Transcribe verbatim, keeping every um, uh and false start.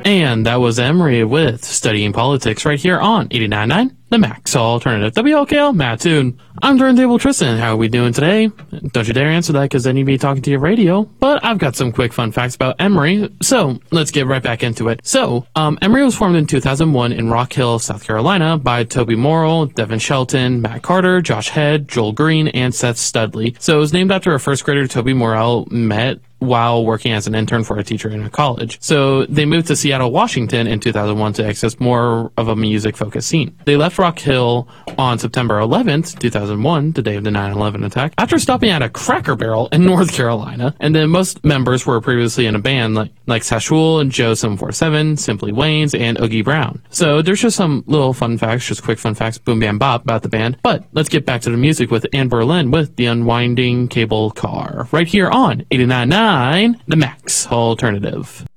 And that was Emery with Studying Politics right here on eighty-nine point nine The Max Alternative. W L K L Mattoon. I'm Turntable Tristan. How are we doing today? Don't you dare answer that because then you'd be talking to your radio. But I've got some quick fun facts about Emery. So let's get right back into it. So um, Emery was formed in two thousand one in Rock Hill, South Carolina by Toby Morrill, Devin Shelton, Matt Carter, Josh Head, Joel Green, and Seth Studley. So it was named after a first grader Toby Morrill met while working as an intern for a teacher in a college. So they moved to Seattle, Washington in two thousand one to access more of a music-focused scene. They left Rock Hill on September eleventh, two thousand one, the day of the nine eleven attack, after stopping at a Cracker Barrel in North Carolina. And then most members were previously in a band like, like Sashul and Joe seven forty-seven, Simply Waynes, and Oogie Brown. So there's just some little fun facts, just quick fun facts, boom bam bop about the band. But let's get back to the music with Anne Berlin with The Unwinding Cable Car, right here on eighty-nine point nine The Max Alternative.